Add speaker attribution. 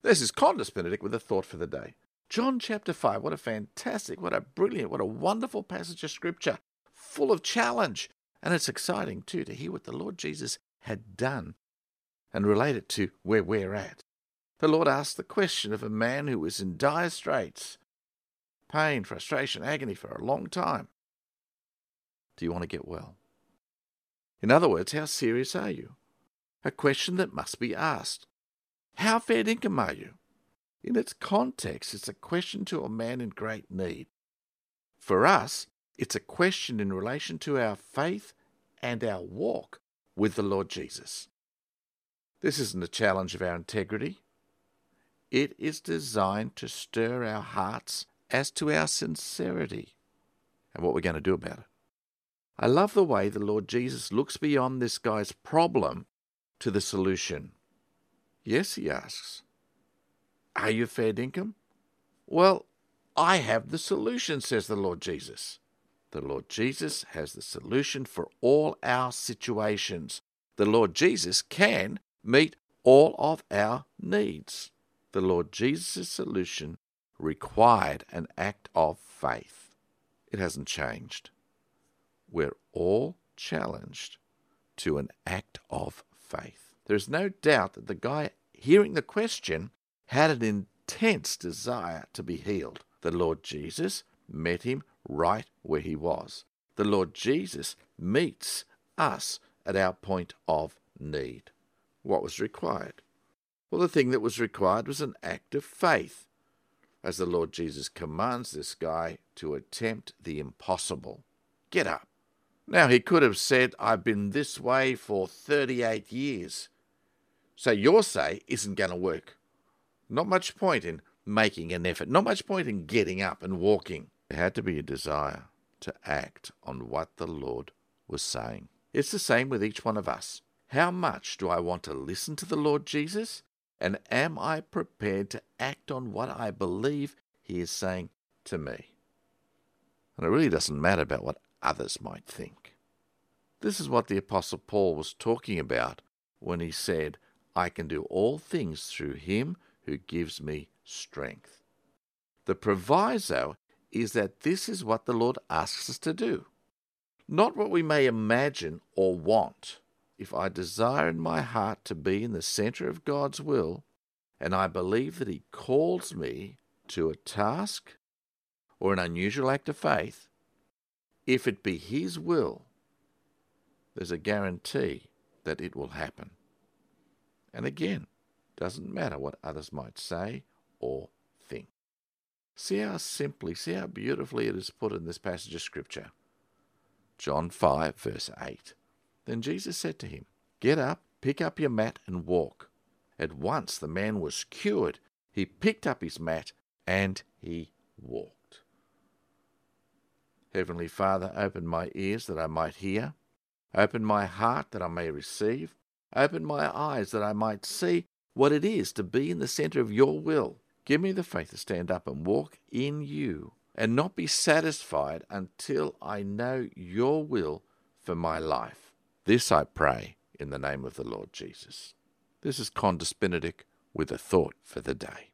Speaker 1: This is Condis Benedict with a thought for the day. John chapter 5, what a fantastic, what a brilliant, what a wonderful passage of Scripture, full of challenge. And it's exciting too to hear what the Lord Jesus had done and relate it to where we're at. The Lord asked the question of a man who was in dire straits, pain, frustration, agony for a long time. Do you want to get well? In other words, how serious are you? A question that must be asked. How fair dinkum are you? In its context, it's a question to a man in great need. For us, it's a question in relation to our faith and our walk with the Lord Jesus. This isn't a challenge of our integrity. It is designed to stir our hearts as to our sincerity and what we're going to do about it. I love the way the Lord Jesus looks beyond this guy's problem to the solution. Yes, he asks, are you fair dinkum? Well, I have the solution, says the Lord Jesus. The Lord Jesus has the solution for all our situations. The Lord Jesus can meet all of our needs. The Lord Jesus' solution required an act of faith. It hasn't changed. We're all challenged to an act of faith. There's no doubt that the guy hearing the question had an intense desire to be healed. The Lord Jesus met him right where he was. The Lord Jesus meets us at our point of need. What was required? Well, the thing that was required was an act of faith, as the Lord Jesus commands this guy to attempt the impossible. Get up. Now, he could have said, I've been this way for 38 years. So your say isn't going to work. Not much point in making an effort. Not much point in getting up and walking. There had to be a desire to act on what the Lord was saying. It's the same with each one of us. How much do I want to listen to the Lord Jesus? And am I prepared to act on what I believe he is saying to me? And it really doesn't matter about what others might think. This is what the Apostle Paul was talking about when he said, I can do all things through him who gives me strength. The proviso is that this is what the Lord asks us to do, not what we may imagine or want. If I desire in my heart to be in the center of God's will, and I believe that he calls me to a task or an unusual act of faith, if it be his will, there's a guarantee that it will happen. And again, doesn't matter what others might say or think. See how simply, see how beautifully it is put in this passage of Scripture. John 5, verse 8. Then Jesus said to him, get up, pick up your mat and walk. At once the man was cured. He picked up his mat and he walked. Heavenly Father, open my ears that I might hear. Open my heart that I may receive. Open my eyes that I might see what it is to be in the center of your will. Give me the faith to stand up and walk in you and not be satisfied until I know your will for my life. This I pray in the name of the Lord Jesus. This is Condis Benedict with a thought for the day.